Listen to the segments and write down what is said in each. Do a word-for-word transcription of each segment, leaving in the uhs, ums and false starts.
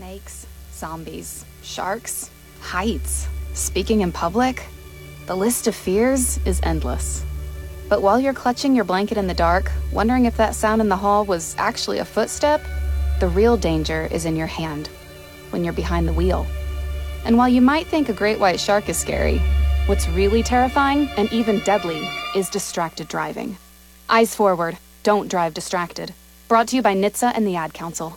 Snakes, zombies, sharks, heights, speaking in public. The list of fears is endless. But while you're clutching your blanket in the dark, wondering if that sound in the hall was actually a footstep, the real danger is in your hand, when you're behind the wheel. And while you might think a great white shark is scary, what's really terrifying and even deadly is distracted driving. Eyes forward, don't drive distracted. Brought to you by N H T S A and the Ad Council.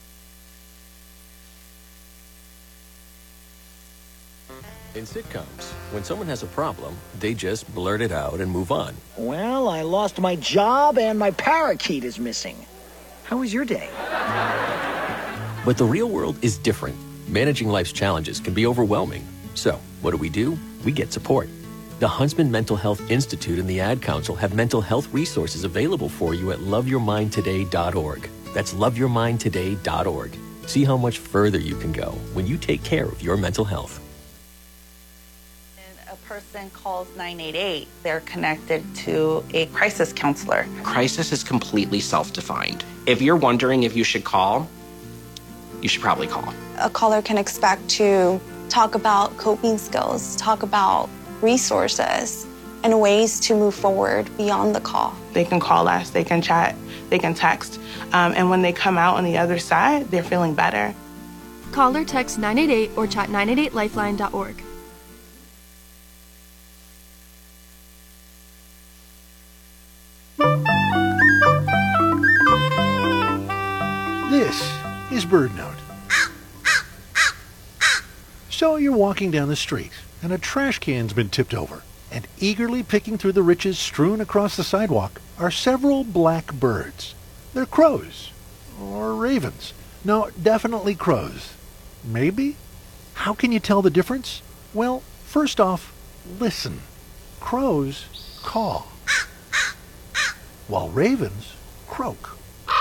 In sitcoms, when someone has a problem, they just blurt it out and move on. Well, I lost my job and my parakeet is missing. How was your day? But the real world is different. Managing life's challenges can be overwhelming. So, what do we do? We get support. The Huntsman Mental Health Institute and the Ad Council have mental health resources available for you at love your mind today dot org. That's love your mind today dot org. See how much further you can go when you take care of your mental health. A person calls nine eight eight, they're connected to a crisis counselor. Crisis is completely self-defined. If you're wondering if you should call, you should probably call. A caller can expect to talk about coping skills, talk about resources, and ways to move forward beyond the call. They can call us, they can chat, they can text, um, and when they come out on the other side, they're feeling better. Call or text nine eight eight or chat nine eight eight lifeline dot org. This is BirdNote. So you're walking down the street, and a trash can's been tipped over, and eagerly picking through the riches strewn across the sidewalk are several black birds. They're crows. Or ravens. No, definitely crows. Maybe? How can you tell the difference? Well, first off, listen. Crows caw, while ravens croak.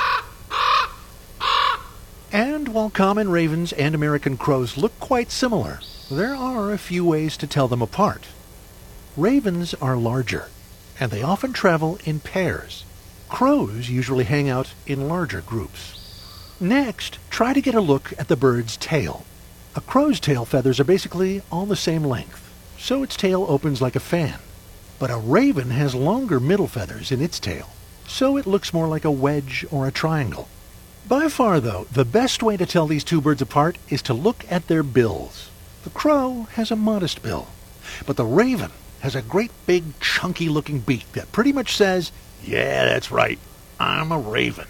And while common ravens and American crows look quite similar, there are a few ways to tell them apart. Ravens are larger, and they often travel in pairs. Crows usually hang out in larger groups. Next, try to get a look at the bird's tail. A crow's tail feathers are basically all the same length, so its tail opens like a fan. But a raven has longer middle feathers in its tail, so it looks more like a wedge or a triangle. By far, though, the best way to tell these two birds apart is to look at their bills. The crow has a modest bill, but the raven has a great big chunky-looking beak that pretty much says, "Yeah, that's right, I'm a raven."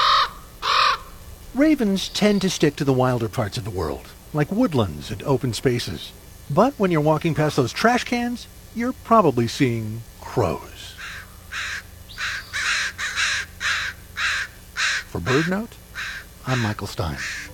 Ravens tend to stick to the wilder parts of the world, like woodlands and open spaces. But when you're walking past those trash cans, you're probably seeing crows. For BirdNote, I'm Michael Stein.